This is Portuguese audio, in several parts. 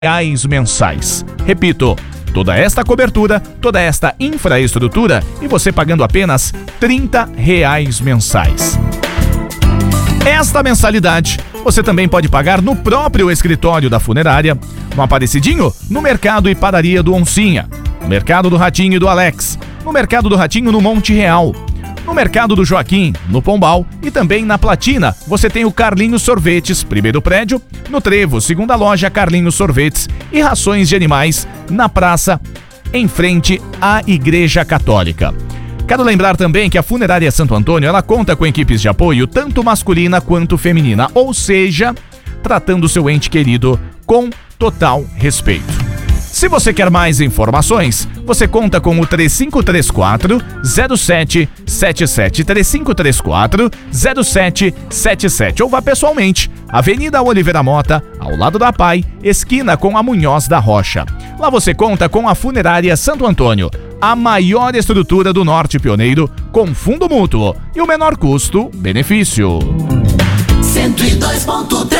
reais mensais. Repito, toda esta cobertura, toda esta infraestrutura e você pagando apenas R$30 mensais. Esta mensalidade você também pode pagar no próprio escritório da funerária, no Aparecidinho, no Mercado e Padaria do Oncinha, no Mercado do Ratinho e do Alex, no Mercado do Ratinho no Monte Real, no Mercado do Joaquim, no Pombal e também na Platina. Você tem o Carlinhos Sorvetes, primeiro prédio, no Trevo, segunda loja Carlinhos Sorvetes e rações de animais na praça, em frente à Igreja Católica. Quero lembrar também que a Funerária Santo Antônio, ela conta com equipes de apoio tanto masculina quanto feminina, ou seja, tratando seu ente querido com total respeito. Se você quer mais informações, você conta com o 3534-0777, 3534-0777, ou vá pessoalmente, Avenida Oliveira Mota, ao lado da PAI, esquina com a Munhoz da Rocha. Lá você conta com a Funerária Santo Antônio, a maior estrutura do Norte Pioneiro, com fundo mútuo e o menor custo-benefício. 102.3.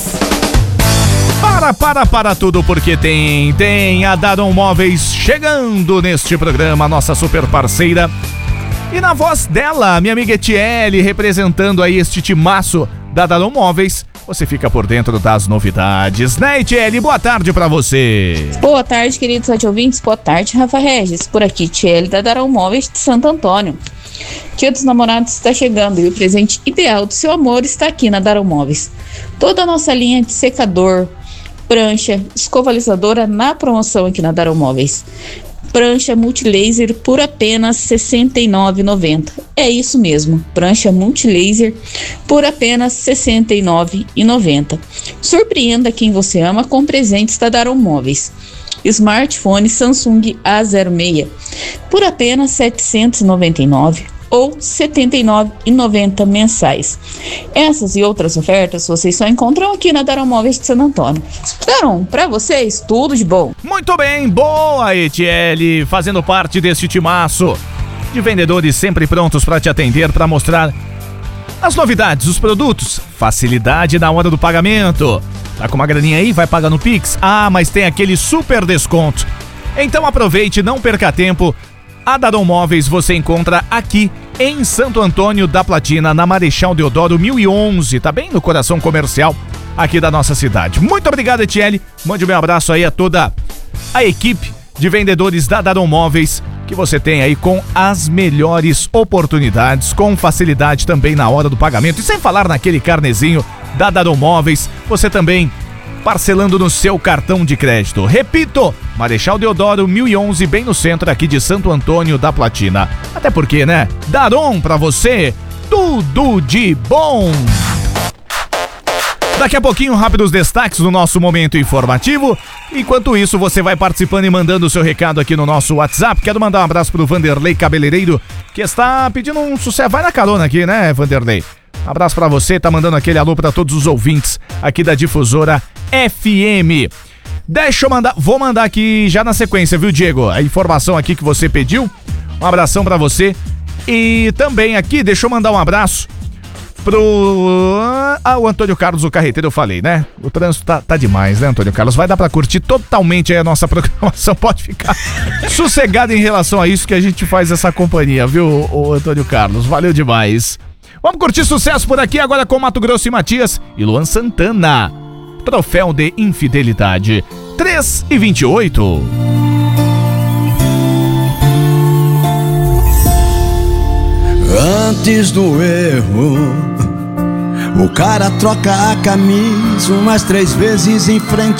Para tudo, porque tem a Daron Móveis chegando neste programa, nossa super parceira. E na voz dela, minha amiga Etiele, representando aí este timaço da Daron Móveis, você fica por dentro das novidades, né, Etiele? Boa tarde pra você. Boa tarde, queridos ouvintes. Boa tarde, Rafa Regis. Por aqui, Etiele da Daron Móveis de Santo Antônio. Dia dos Namorados está chegando e o presente ideal do seu amor está aqui na Daron Móveis. Toda a nossa linha de secador, prancha, escova alisadora na promoção aqui na Daron Móveis. Prancha multilaser por apenas R$ 69,90. É isso mesmo, prancha multilaser por apenas R$ 69,90. Surpreenda quem você ama com presentes da Daron Móveis. Smartphone Samsung A06 por apenas R$ 799 ou R$ 79,90 mensais. Essas e outras ofertas vocês só encontram aqui na Daron Móveis de Santo Antônio. Daron, pra vocês, tudo de bom. Muito bem, boa, Etiele, fazendo parte deste timaço de vendedores sempre prontos para te atender, para mostrar as novidades, os produtos, facilidade na hora do pagamento. Tá com uma graninha aí? Vai pagar no Pix? Ah, mas tem aquele super desconto. Então aproveite, não perca tempo. A Daron Móveis você encontra aqui em Santo Antônio da Platina, na Marechal Deodoro 1011, tá bem no coração comercial aqui da nossa cidade. Muito obrigado, Etiele. Mande o meu abraço aí a toda a equipe de vendedores da Daron Móveis, que você tem aí com as melhores oportunidades, com facilidade também na hora do pagamento. E sem falar naquele carnezinho da Daron Móveis, você também parcelando no seu cartão de crédito. Repito, Marechal Deodoro 1011, bem no centro aqui de Santo Antônio da Platina. Até porque, né? Daron pra você, tudo de bom! Daqui a pouquinho, rápidos destaques do nosso momento informativo. Enquanto isso, você vai participando e mandando o seu recado aqui no nosso WhatsApp. Quero mandar um abraço pro Vanderlei Cabeleireiro, que está pedindo um sucesso. Vai na carona aqui, né, Vanderlei? Um abraço pra você, tá mandando aquele alô pra todos os ouvintes aqui da Difusora FM. Deixa eu mandar, vou mandar aqui já na sequência, viu, Diego? A informação aqui que você pediu. Um abração pra você. E também aqui, deixa eu mandar um abraço pro... o Antônio Carlos, o carreteiro, eu falei, né? O trânsito tá demais, né, Antônio Carlos? Vai dar pra curtir totalmente aí a nossa programação, pode ficar sossegado em relação a isso, que a gente faz essa companhia, viu, o Antônio Carlos? Valeu demais. Vamos curtir sucesso por aqui agora com Mato Grosso e Matias e Luan Santana. Troféu de Infidelidade. 3h28. Antes do erro, o cara troca a camisa umas 3 vezes em frente